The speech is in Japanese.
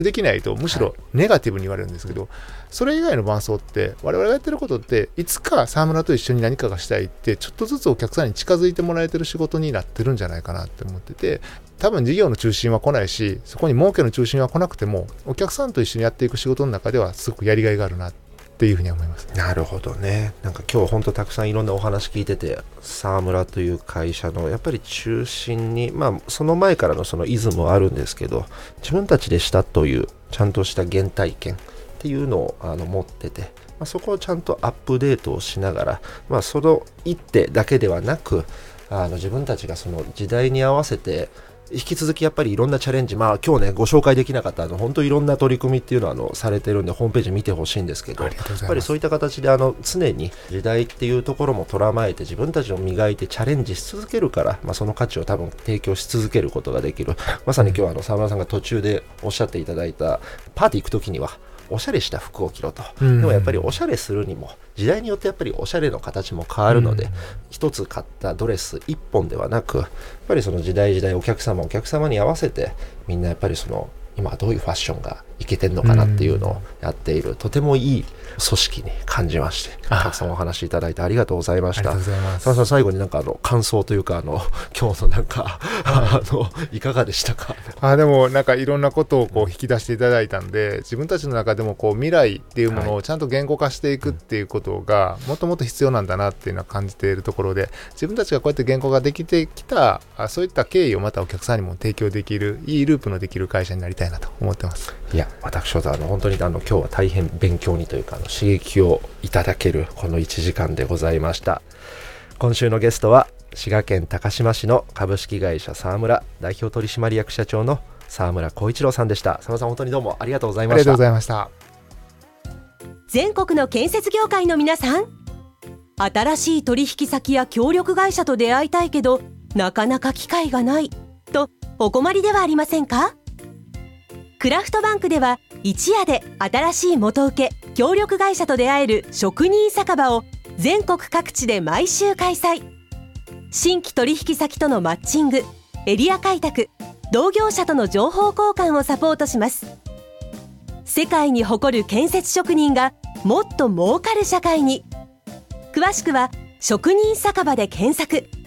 できないとむしろネガティブに言われるんですけど、それ以外の伴走って我々がやってることっていつか沢村と一緒に何かがしたいってちょっとずつお客さんに近づいてもらえてる仕事になってるんじゃないかなって思ってて、多分事業の中心は来ないし、そこに儲けの中心は来なくてもお客さんと一緒にやっていく仕事の中ではすごくやりがいがあるなっていうふうに思います。 なるほどね。なんか今日本当たくさんいろんなお話聞いてて、沢村という会社のやっぱり中心に、その前からのそのイズムはあるんですけど、自分たちでしたというちゃんとした原体験っていうのを持ってて、そこをちゃんとアップデートをしながら、その一手だけではなく自分たちがその時代に合わせて引き続きやっぱりいろんなチャレンジ、今日ねご紹介できなかった本当いろんな取り組みっていうのはされてるんで、ホームページ見てほしいんですけど、やっぱりそういった形で常に時代っていうところも捉まえて自分たちを磨いてチャレンジし続けるから、その価値を多分提供し続けることができる。まさに今日は沢村さんが途中でおっしゃっていただいた、パーティー行くときにはおしゃれした服を着ろと、でもやっぱりおしゃれするにも時代によってやっぱりおしゃれの形も変わるので、一つ買ったドレス一本ではなく、やっぱりその時代お客様に合わせて、みんなやっぱりその今どういうファッションがいけてんのかなっていうのをやっている、とてもいい組織に感じまして、たくさんお話しいただいてありがとうございました。澤さん、最後になんか感想というか今日のなんか、いかがでしたか？ でもなんかいろんなことをこう引き出していただいたんで、自分たちの中でもこう未来っていうものをちゃんと言語化していくっていうことがもっともっと必要なんだなっていうのは感じているところで、自分たちがこうやって言語化できてきたそういった経緯をまたお客さんにも提供できる、いいループのできる会社になりたいなと思ってます。 いや、私は本当に今日は大変勉強にというか刺激をいただけるこの1時間でございました。今週のゲストは滋賀県高島市の株式会社沢村代表取締役社長の沢村光一郎さんでした。沢村さん、本当にどうもありがとうございました。 ありがとうございました。 全国の建設業界の皆さん、新しい取引先や協力会社と出会いたいけどなかなか機会がないとお困りではありませんか？クラフトバンクでは一夜で新しい元請け協力会社と出会える職人酒場を全国各地で毎週開催。新規取引先とのマッチング、エリア開拓、同業者との情報交換をサポートします。世界に誇る建設職人がもっと儲かる社会に。詳しくは職人酒場で検索。